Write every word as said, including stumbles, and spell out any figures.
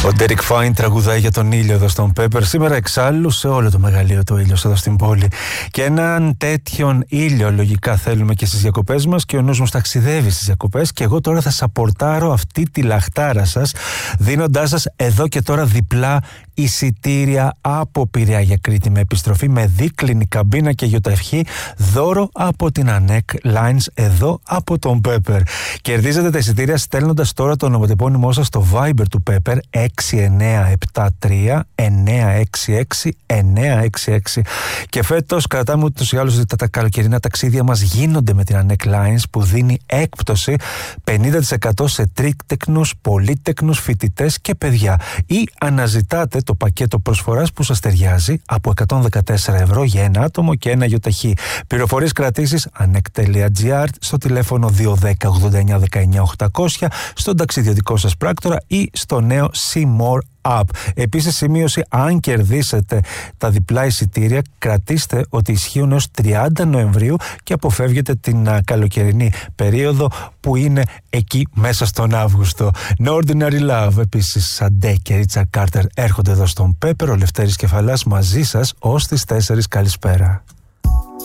Ο Ντέρικ Φάιν τραγουδάει για τον ήλιο εδώ στον Πέπερ. Σήμερα εξάλλου σε όλο το μεγαλείο το ήλιος εδώ στην πόλη. Και έναν τέτοιον ήλιο λογικά θέλουμε και στις διακοπές μας, και ο νους μας ταξιδεύει στις διακοπές. Και εγώ τώρα θα σαπορτάρω αυτή τη λαχτάρα σας, δίνοντάς σας εδώ και τώρα διπλά εισιτήρια από Πειραιά για Κρήτη με επιστροφή, με δίκλινη καμπίνα και γιοταχή, δώρο από την Ανέκ Lines εδώ από τον Πέπερ. Κερδίζετε τα εισιτήρια στέλνοντας τώρα το ονοματεπώνυμό σας στο Viber του Πέπερ έξι εννέα επτά τρία εννέα έξι έξι εννέα έξι έξι. Και φέτος κρατάμε ούτως ή άλλως ότι τα καλοκαιρινά ταξίδια μας γίνονται με την Ανέκ Lines, που δίνει έκπτωση πενήντα τοις εκατό σε τρίτεκνους, πολύτεκνους, φοιτητές και παιδιά. Ή αναζητάτε το πακέτο προσφοράς που σας ταιριάζει από εκατόν δεκατέσσερα ευρώ για ένα άτομο και ένα γιοταχή. Πληροφορίες κρατήσεις ανεκ.gr, στο τηλέφωνο δύο ένα μηδέν ογδόντα εννιά δεκαεννιά οκτακόσια, στον ταξιδιωτικό σας πράκτορα ή στο νέο See More App. Επίσης, σημείωση: αν κερδίσετε τα διπλά εισιτήρια, κρατήστε ότι ισχύουν έως τριάντα Νοεμβρίου και αποφεύγετε την α, καλοκαιρινή περίοδο που είναι εκεί μέσα στον Αύγουστο. No Ordinary Love, επίσης Σαντέ και Ρίτσαρντ Κάρτερ έρχονται εδώ στον Πέπερ. Ο Λευτέρης Κεφαλάς μαζί σας ως τις τέσσερις. Καλησπέρα.